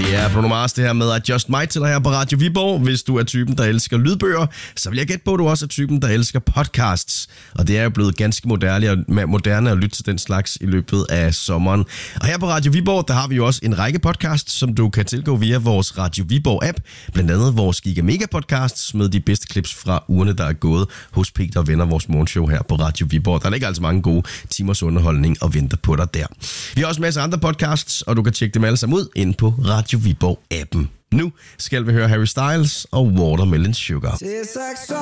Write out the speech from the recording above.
Ja, Bruno Mars, det her med I Just Might til dig her på Radio Viborg. Hvis du er typen, der elsker lydbøger, så vil jeg gætte på, at du også er typen, der elsker podcasts. Og det er jo blevet ganske moderne at lytte til den slags i løbet af sommeren. Og her på Radio Viborg, der har vi jo også en række podcasts, som du kan tilgå via vores Radio Viborg-app. Blandt andet vores Giga Mega podcasts med de bedste clips fra ugerne, der er gået hos Peter og Venner, vores morgenshow her på Radio Viborg. Der er ikke altså mange gode timers underholdning og venter på dig der. Vi har også en masse andre podcasts, og du kan tjekke dem alle sammen ud inde på Radio Viborg-appen. Nu skal vi høre Harry Styles og Watermelon Sugar.